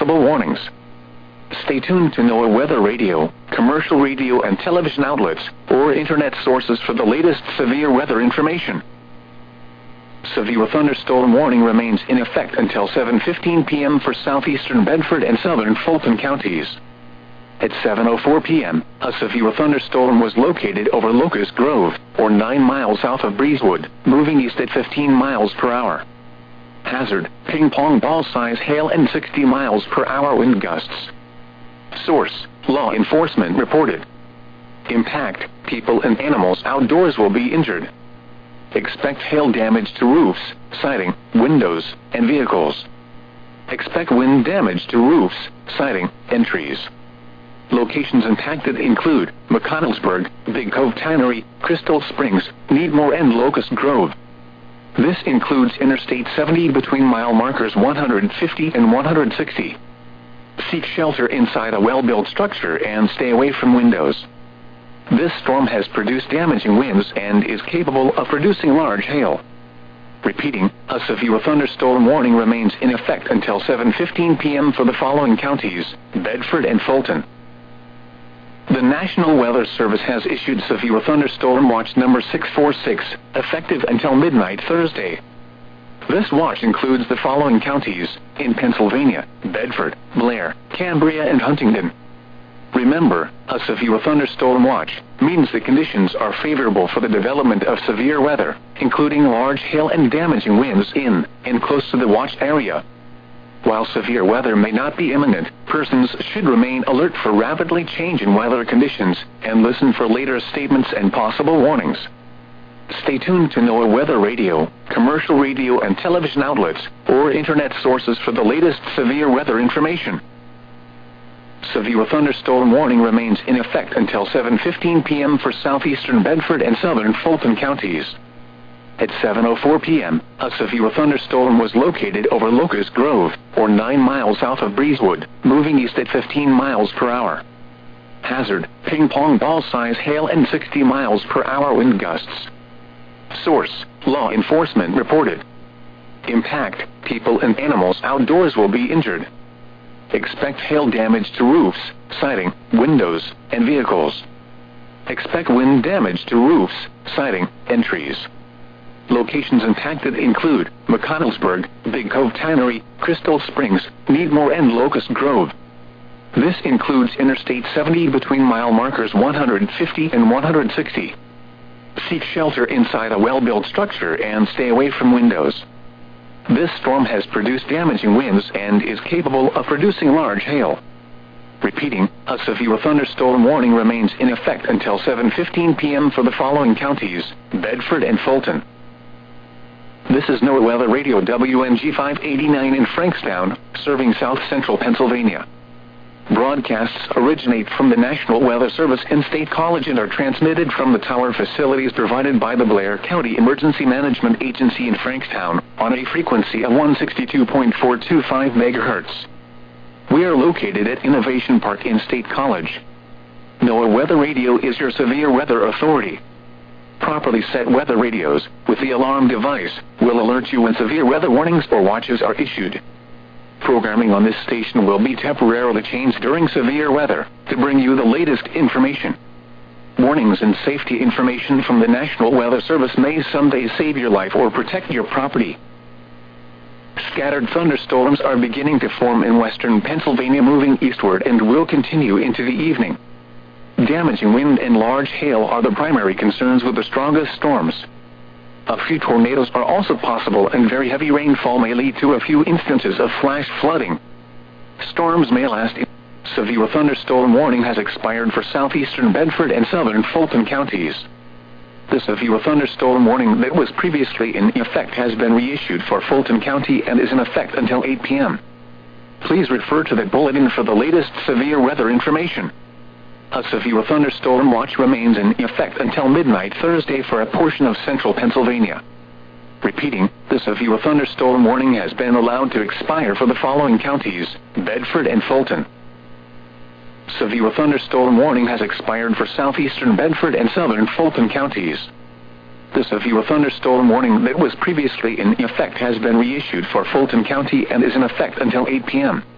possible warnings. Stay tuned to NOAA Weather Radio, commercial radio and television outlets, or internet sources for the latest severe weather information. Severe thunderstorm warning remains in effect until 7:15 p.m. for southeastern Bedford and southern Fulton counties. At 7:04 p.m., a severe thunderstorm was located over Locust Grove, or 9 miles south of Breezewood, moving east at 15 miles per hour. Hazard, ping-pong ball-size hail and 60 miles per hour wind gusts. Source, law enforcement reported. Impact, people and animals outdoors will be injured. Expect hail damage to roofs, siding, windows, and vehicles. Expect wind damage to roofs, siding, and trees. Locations impacted include McConnellsburg, Big Cove Tannery, Crystal Springs, Needmore and Locust Grove. This includes Interstate 70 between mile markers 150 and 160. Seek shelter inside a well-built structure and stay away from windows. This storm has produced damaging winds and is capable of producing large hail. Repeating, a severe thunderstorm warning remains in effect until 7:15 p.m. for the following counties: Bedford and Fulton. The National Weather Service has issued severe thunderstorm watch number 646, effective until midnight Thursday. This watch includes the following counties in Pennsylvania: Bedford, Blair, Cambria and Huntingdon. Remember, a severe thunderstorm watch means the conditions are favorable for the development of severe weather, including large hail and damaging winds in and close to the watched area. While severe weather may not be imminent, persons should remain alert for rapidly changing weather conditions and listen for later statements and possible warnings. Stay tuned to NOAA Weather Radio, commercial radio and television outlets, or internet sources for the latest severe weather information. Severe thunderstorm warning remains in effect until 7:15 p.m. for southeastern Bedford and southern Fulton counties. At 7:04 p.m., a severe thunderstorm was located over Locust Grove, or 9 miles south of Breezewood, moving east at 15 miles per hour. Hazard, ping-pong ball-size hail and 60 miles per hour wind gusts. Source, law enforcement reported. Impact, people and animals outdoors will be injured. Expect hail damage to roofs, siding, windows, and vehicles. Expect wind damage to roofs, siding, and trees. Locations impacted include McConnellsburg, Big Cove Tannery, Crystal Springs, Needmore and Locust Grove. This includes Interstate 70 between mile markers 150 and 160. Seek shelter inside a well-built structure and stay away from windows. This storm has produced damaging winds and is capable of producing large hail. Repeating, a severe thunderstorm warning remains in effect until 7:15 p.m. for the following counties: Bedford and Fulton. This is NOAA Weather Radio WNG 589 in Frankstown, serving South Central Pennsylvania. Broadcasts originate from the National Weather Service and State College and are transmitted from the tower facilities provided by the Blair County Emergency Management Agency in Frankstown, on a frequency of 162.425 MHz. We are located at Innovation Park in State College. NOAA Weather Radio is your severe weather authority. Properly set weather radios, with the alarm device, will alert you when severe weather warnings or watches are issued. Programming on this station will be temporarily changed during severe weather, to bring you the latest information. Warnings and safety information from the National Weather Service may someday save your life or protect your property. Scattered thunderstorms are beginning to form in western Pennsylvania, moving eastward and will continue into the evening. Damaging wind and large hail are the primary concerns with the strongest storms. A few tornadoes are also possible, and very heavy rainfall may lead to a few instances of flash flooding. Storms may last. Severe thunderstorm warning has expired for southeastern Bedford and southern Fulton counties. The severe thunderstorm warning that was previously in effect has been reissued for Fulton County and is in effect until 8 p.m. Please refer to the bulletin for the latest severe weather information. A severe thunderstorm watch remains in effect until midnight Thursday for a portion of central Pennsylvania. Repeating, the severe thunderstorm warning has been allowed to expire for the following counties: Bedford and Fulton. Severe thunderstorm warning has expired for southeastern Bedford and southern Fulton counties. The severe thunderstorm warning that was previously in effect has been reissued for Fulton County and is in effect until 8 p.m.